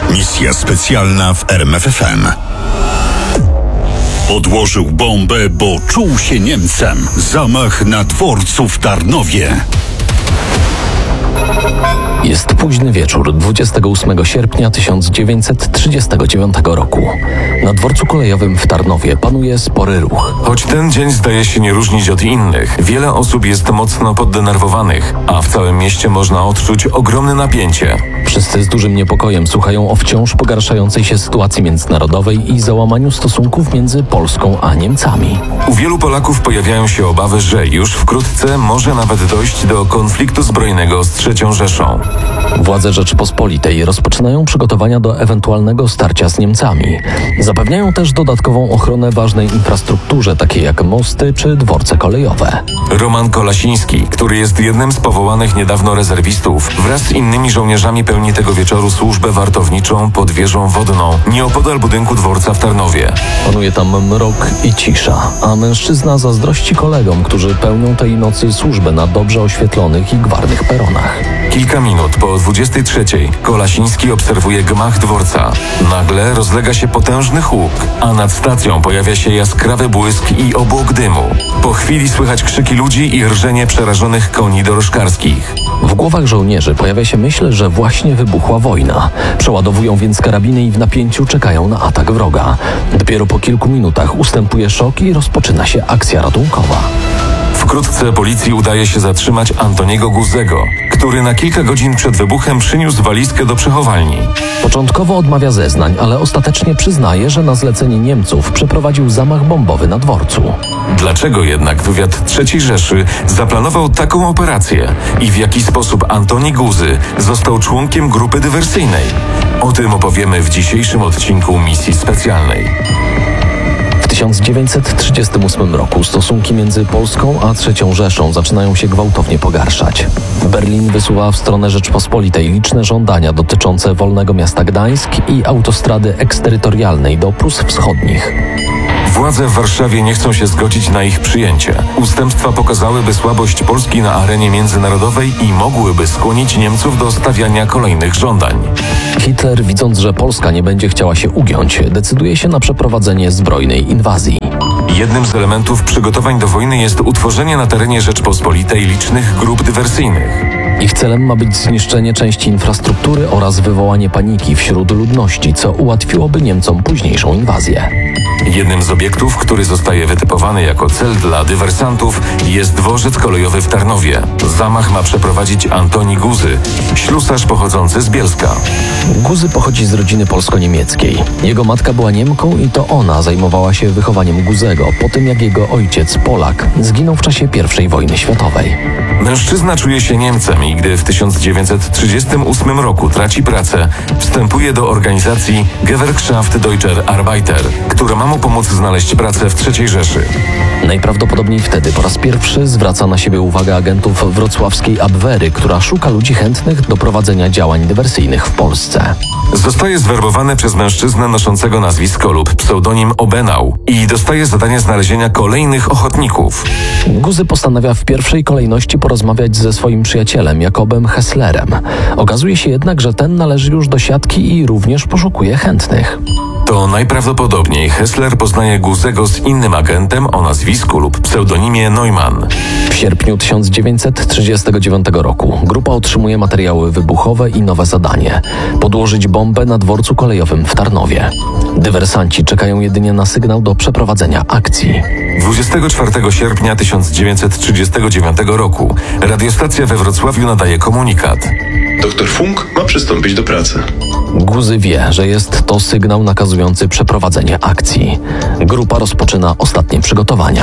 Misja specjalna w RMFFM. Podłożył bombę, bo czuł się Niemcem. Zamach na dworcu w Tarnowie. Jest późny wieczór 28 sierpnia 1939 roku. Na dworcu kolejowym w Tarnowie panuje spory ruch. Choć ten dzień zdaje się nie różnić od innych, wiele osób jest mocno poddenerwowanych, a w całym mieście można odczuć ogromne napięcie. Wszyscy z dużym niepokojem słuchają o wciąż pogarszającej się sytuacji międzynarodowej i załamaniu stosunków między Polską a Niemcami. U wielu Polaków pojawiają się obawy, że już wkrótce może nawet dojść do konfliktu zbrojnego z III Rzeszą. Władze Rzeczypospolitej rozpoczynają przygotowania do ewentualnego starcia z Niemcami. Zapewniają też dodatkową ochronę ważnej infrastrukturze, takiej jak mosty czy dworce kolejowe. Roman Kolasiński, który jest jednym z powołanych niedawno rezerwistów, wraz z innymi żołnierzami pełni tego wieczoru służbę wartowniczą pod wieżą wodną, nieopodal budynku dworca w Tarnowie. Panuje tam mrok i cisza, a mężczyzna zazdrości kolegom, którzy pełnią tej nocy służbę na dobrze oświetlonych i gwarnych peronach. Kilka minut po 23:00 Kolasiński obserwuje gmach dworca. Nagle rozlega się potężny huk, a nad stacją pojawia się jaskrawy błysk i obłok dymu. Po chwili słychać krzyki ludzi i rżenie przerażonych koni dorożkarskich. W głowach żołnierzy pojawia się myśl, że właśnie wybuchła wojna. Przeładowują więc karabiny i w napięciu czekają na atak wroga. Dopiero po kilku minutach ustępuje szok i rozpoczyna się akcja ratunkowa. Wkrótce policji udaje się zatrzymać Antoniego Guzego, który na kilka godzin przed wybuchem przyniósł walizkę do przechowalni. Początkowo odmawia zeznań, ale ostatecznie przyznaje, że na zlecenie Niemców przeprowadził zamach bombowy na dworcu. Dlaczego jednak wywiad III Rzeszy zaplanował taką operację i w jaki sposób Antoni Guzy został członkiem grupy dywersyjnej? O tym opowiemy w dzisiejszym odcinku Misji Specjalnej. W 1938 roku stosunki między Polską a III Rzeszą zaczynają się gwałtownie pogarszać. Berlin wysuwa w stronę Rzeczpospolitej liczne żądania dotyczące wolnego miasta Gdańsk i autostrady eksterytorialnej do Prus Wschodnich. Władze w Warszawie nie chcą się zgodzić na ich przyjęcie. Ustępstwa pokazałyby słabość Polski na arenie międzynarodowej i mogłyby skłonić Niemców do stawiania kolejnych żądań. Hitler, widząc, że Polska nie będzie chciała się ugiąć, decyduje się na przeprowadzenie zbrojnej inwazji. Jednym z elementów przygotowań do wojny jest utworzenie na terenie Rzeczpospolitej licznych grup dywersyjnych. Ich celem ma być zniszczenie części infrastruktury oraz wywołanie paniki wśród ludności, co ułatwiłoby Niemcom późniejszą inwazję. Jednym z obiektów, który zostaje wytypowany jako cel dla dywersantów, jest dworzec kolejowy w Tarnowie. Zamach ma przeprowadzić Antoni Guzy, ślusarz pochodzący z Bielska. Guzy pochodzi z rodziny polsko-niemieckiej. Jego matka była Niemką i to ona zajmowała się wychowaniem Guzego, po tym jak jego ojciec, Polak, zginął w czasie I wojny światowej. Mężczyzna czuje się Niemcem i gdy w 1938 roku traci pracę, wstępuje do organizacji Gewerkschaft Deutscher Arbeiter, która ma mu pomóc znaleźć pracę w III Rzeszy. Najprawdopodobniej wtedy po raz pierwszy zwraca na siebie uwagę agentów wrocławskiej Abwehry, która szuka ludzi chętnych do prowadzenia działań dywersyjnych w Polsce. Zostaje zwerbowany przez mężczyznę noszącego nazwisko lub pseudonim Obenau i dostaje zadanie znalezienia kolejnych ochotników. Guzy postanawia w pierwszej kolejności porozmawiać ze swoim przyjacielem Jakobem Hesslerem. Okazuje się jednak, że ten należy już do siatki i również poszukuje chętnych. To najprawdopodobniej Hessler poznaje Guzego z innym agentem o nazwisku lub pseudonimie Neumann. W sierpniu 1939 roku grupa otrzymuje materiały wybuchowe i nowe zadanie – podłożyć bombę na dworcu kolejowym w Tarnowie. Dywersanci czekają jedynie na sygnał do przeprowadzenia akcji. 24 sierpnia 1939 roku radiostacja we Wrocławiu nadaje komunikat. Doktor Funk ma przystąpić do pracy. Guzy wie, że jest to sygnał nakazujący przeprowadzenie akcji. Grupa rozpoczyna ostatnie przygotowania.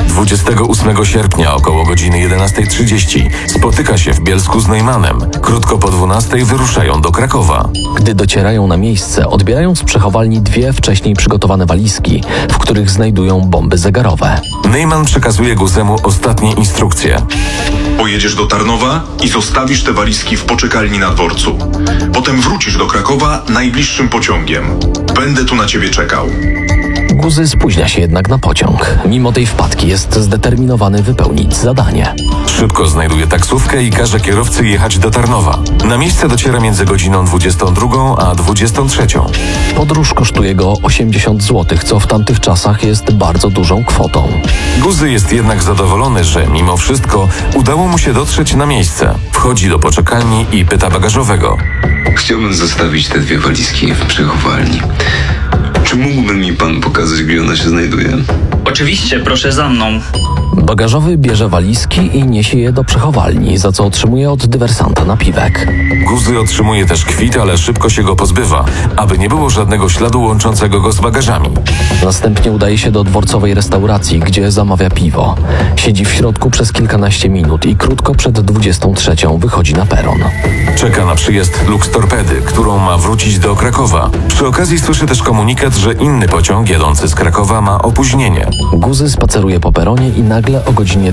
28 sierpnia około godziny 11:30 spotyka się w Bielsku z Neumannem. Krótko po 12:00 wyruszają do Krakowa. Gdy docierają na miejsce, odbierają z przechowalni dwie wcześniej przygotowane walizki, w których znajdują bomby zegarowe. Neumann przekazuje Guzemu ostatnie instrukcje. Pojedziesz do Tarnowa i zostawisz te walizki w poczekalni na dworcu. Potem wrócisz do Krakowa najbliższym pociągiem. Będę tu na ciebie czekał. Guzy spóźnia się jednak na pociąg. Mimo tej wpadki jest zdeterminowany wypełnić zadanie. Szybko znajduje taksówkę i każe kierowcy jechać do Tarnowa. Na miejsce dociera między godziną 22 a 23. Podróż kosztuje go 80 zł, co w tamtych czasach jest bardzo dużą kwotą. Guzy jest jednak zadowolony, że mimo wszystko udało mu się dotrzeć na miejsce. Wchodzi do poczekalni i pyta bagażowego. Chciałbym zostawić te 2 walizki w przechowalni. Czy mógłby mi pan pokazać, gdzie ona się znajduje? Oczywiście, proszę za mną. Bagażowy bierze walizki i niesie je do przechowalni, za co otrzymuje od dywersanta napiwek. Guzy otrzymuje też kwit, ale szybko się go pozbywa, aby nie było żadnego śladu łączącego go z bagażami. Następnie udaje się do dworcowej restauracji, gdzie zamawia piwo. Siedzi w środku przez kilkanaście minut i krótko przed 23 wychodzi na peron. Czeka na przyjazd Lux Torpedy, którą ma wrócić do Krakowa. Przy okazji słyszy też komunikat, że inny pociąg jadący z Krakowa ma opóźnienie. Guzy spaceruje po peronie i nagle o godzinie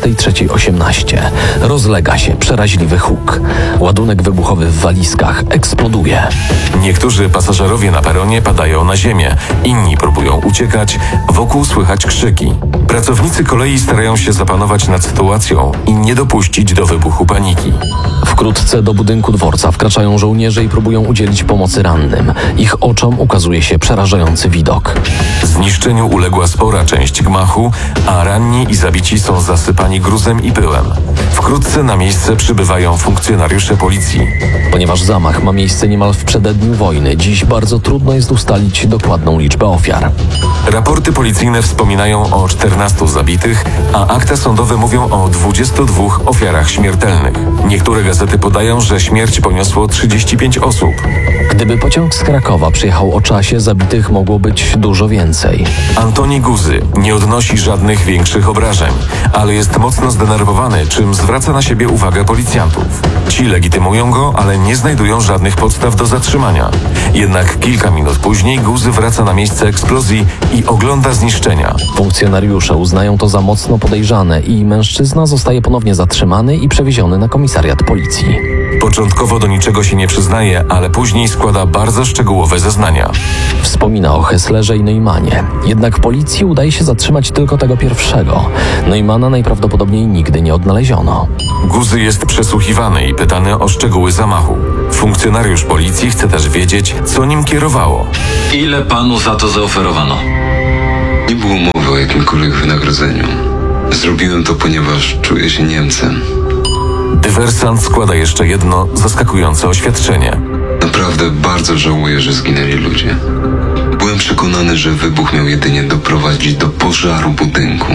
23:18 rozlega się przeraźliwy huk. Ładunek wybuchowy w walizkach eksploduje. Niektórzy pasażerowie na peronie padają na ziemię, inni próbują uciekać, wokół słychać krzyki. Pracownicy kolei starają się zapanować nad sytuacją i nie dopuścić do wybuchu paniki. Wkrótce do budynku dworca wkraczają żołnierze i próbują udzielić pomocy rannym. Ich oczom ukazuje się przerażający widok. Zniszczeniu uległa spora część gmachu, a ranni i zabici są zasypani gruzem i pyłem. Wkrótce na miejsce przybywają funkcjonariusze policji. Ponieważ zamach ma miejsce niemal w przededniu wojny, dziś bardzo trudno jest ustalić dokładną liczbę ofiar. Raporty policyjne wspominają o 14 zabitych, a akta sądowe mówią o 22 ofiarach śmiertelnych. Niektóre gazety podają, że śmierć poniosło 35 osób. Gdyby pociąg z Krakowa przyjechał o czasie, zabitych mogło być dużo więcej. Antoni Guzy nie odnosi żadnych większych obrażeń, ale jest mocno zdenerwowany, czym zwraca na siebie uwagę policjantów. Ci legitymują go, ale nie znajdują żadnych podstaw do zatrzymania. Jednak kilka minut później Guzy wraca na miejsce eksplozji i ogląda zniszczenia. Funkcjonariusze uznają to za mocno podejrzane i mężczyzna zostaje ponownie zatrzymany i przewieziony na komisariat policji. Początkowo do niczego się nie przyznaje, ale później składa bardzo szczegółowe zeznania. Wspomina o Hesslerze i Neumanie. Jednak policji udaje się zatrzymać tylko tego pierwszego. Neumana najprawdopodobniej nigdy nie odnaleziono. Guzy jest przesłuchiwany i pytany o szczegóły zamachu. Funkcjonariusz policji chce też wiedzieć, co nim kierowało. Ile panu za to zaoferowano? Nie było mowy o jakimkolwiek wynagrodzeniu. Zrobiłem to, ponieważ czuję się Niemcem. Dywersant składa jeszcze jedno zaskakujące oświadczenie. Naprawdę bardzo żałuję, że zginęli ludzie. Byłem przekonany, że wybuch miał jedynie doprowadzić do pożaru budynku.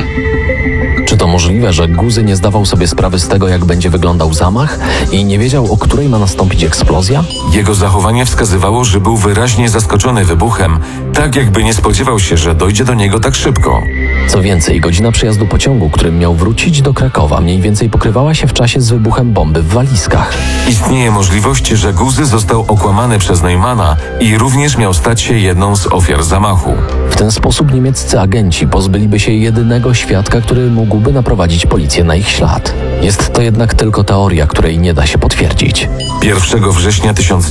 Czy to możliwe, że Guzy nie zdawał sobie sprawy z tego, jak będzie wyglądał zamach i nie wiedział, o której ma nastąpić eksplozja? Jego zachowanie wskazywało, że był wyraźnie zaskoczony wybuchem, tak jakby nie spodziewał się, że dojdzie do niego tak szybko. Co więcej, godzina przyjazdu pociągu, którym miał wrócić do Krakowa, mniej więcej pokrywała się w czasie z wybuchem bomby w walizkach. Istnieje możliwość, że Guzy został okłamany przez Neumana i również miał stać się jedną z ofiar zamachu. W ten sposób niemieccy agenci pozbyliby się jedynego świadka, który mógłby naprowadzić policję na ich ślad. Jest to jednak tylko teoria, której nie da się potwierdzić. 1 września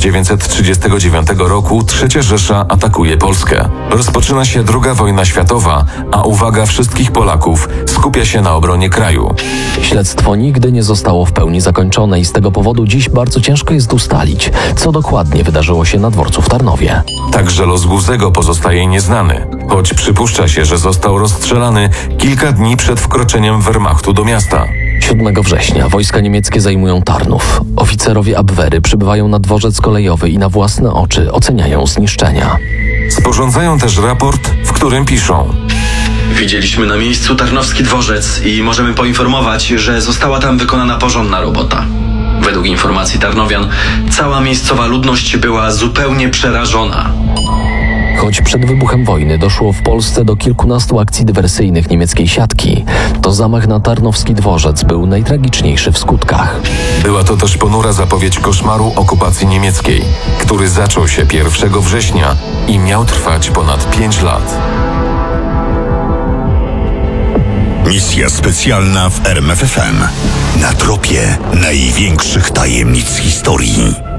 1939 roku III Rzesza atakuje Polskę. Rozpoczyna się II wojna światowa, a uwaga wszystkich Polaków skupia się na obronie kraju. Śledztwo nigdy nie zostało w pełni zakończone i z tego powodu dziś bardzo ciężko jest ustalić, co dokładnie wydarzyło się na dworcu w Tarnowie. Także los Guzego pozostaje nieznany, choć przypuszcza się, że został rozstrzelany kilka dni przed wkroczeniem Wehrmachtu do miasta. 7 września wojska niemieckie zajmują Tarnów. Oficerowie Abwehry przybywają na dworzec kolejowy i na własne oczy oceniają zniszczenia. Sporządzają też raport, w którym piszą: Widzieliśmy na miejscu Tarnowski dworzec i możemy poinformować, że została tam wykonana porządna robota. Według informacji Tarnowian, cała miejscowa ludność była zupełnie przerażona. Choć przed wybuchem wojny doszło w Polsce do kilkunastu akcji dywersyjnych niemieckiej siatki, to zamach na Tarnowski dworzec był najtragiczniejszy w skutkach. Była to też ponura zapowiedź koszmaru okupacji niemieckiej, który zaczął się 1 września i miał trwać ponad 5 lat. Misja specjalna w RMFFM. Na tropie największych tajemnic historii.